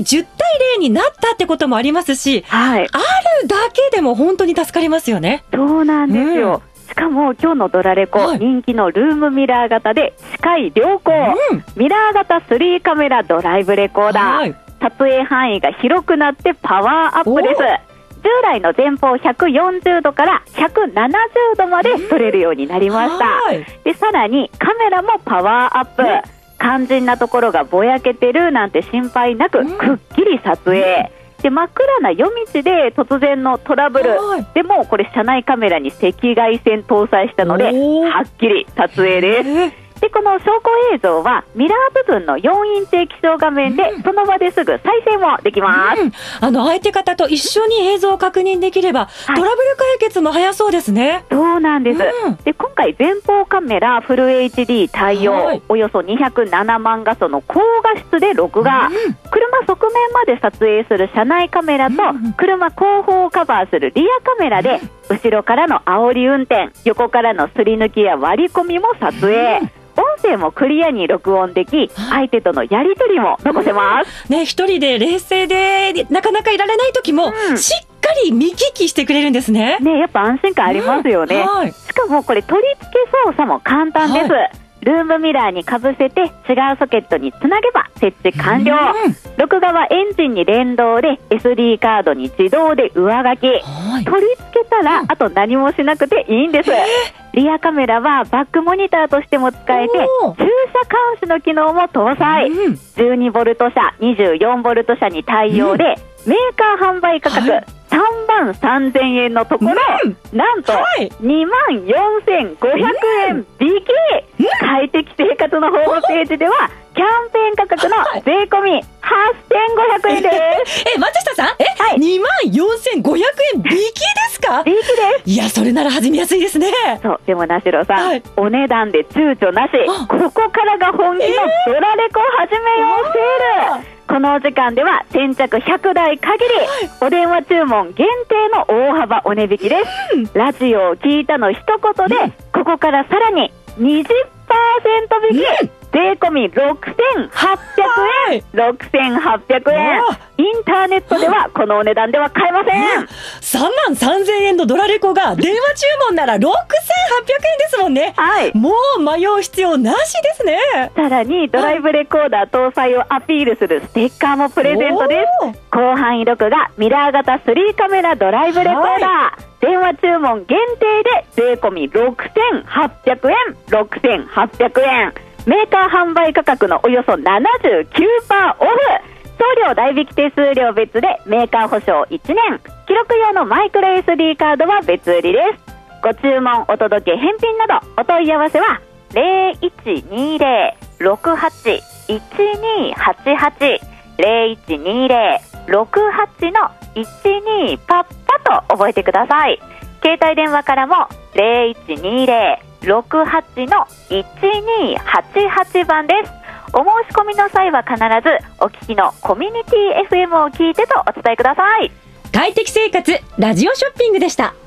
10対0になったってこともありますし、 はい、 あるだけでも本当に助かりますよね。 そうなんですよ、しかも今日のドラレコ、人気のルームミラー型で視界良好、ミラー型3カメラドライブレコーダー、撮影範囲が広くなってパワーアップです。従来の前方140度から170度まで撮れるようになりました。でさらにカメラもパワーアップ、肝心なところがぼやけてるなんて心配なく、くっきり撮影、で真っ暗な夜道で突然のトラブルでもこれ車内カメラに赤外線搭載したのではっきり撮影です。でこの走行映像はミラー部分の4インチ液晶画面でその場ですぐ再生もできます。 相手方と一緒に映像を確認できれば、トラブル解決も早そうですね。 そうなんです、で今回前方カメラフル HD 対応、およそ207万画素の高画質で録画、車側面まで撮影する車内カメラと、車後方をカバーするリアカメラで後ろからの煽り運転、横からのすり抜きや割り込みも撮影、音声もクリアに録音でき、相手とのやり取りも残せますね。一人で冷静でなかなかいられない時も、しっかり見聞きしてくれるんですね。 やっぱ安心感ありますよね、しかもこれ取り付け操作も簡単です、ルームミラーにかぶせて違うソケットにつなげば設置完了、録画はエンジンに連動で SD カードに自動で上書き、取り付けたらあと何もしなくていいんです。リアカメラはバックモニターとしても使えて、駐車監視の機能も搭載、12ボルト車24ボルト車に対応で、メーカー販売価格3万3000円のところ、なんと2万4500円引き、快適生活のホームページではキャンペーン価格の税込み8500円です。 松下さん、2万4500円引きですか？ 引きです。 いや、それなら始めやすいですね。 そうでもなしろさん、お値段で躊躇なし、ここからが本気のドラレコ始めようセール、このお時間では先着100台限り、お電話注文限定の大幅お値引きです、ラジオを聞いたの一言で、ここからさらに 20% 引き、税込み6800円、6800円、インターネットではこのお値段では買えません、 3万3000円のドラレコが電話注文なら6800円ですもんね、もう迷う必要なしですね。 さらにドライブレコーダー搭載をアピールするステッカーもプレゼントです。広範囲録画ミラー型3カメラドライブレコーダー、電話注文限定で税込み6800円、6800円、メーカー販売価格のおよそ 79% オフ、送料代引き手数料別でメーカー保証1年、記録用のマイクロ SD カードは別売りです。ご注文お届け返品などお問い合わせは 0120-68-1288 0120-68-12パッパと覚えてください。携帯電話からも 0120-68-1288 番です。お申し込みの際は必ずお聞きのコミュニティ FM を聞いてとお伝えください。 快適生活ラジオショッピングでした。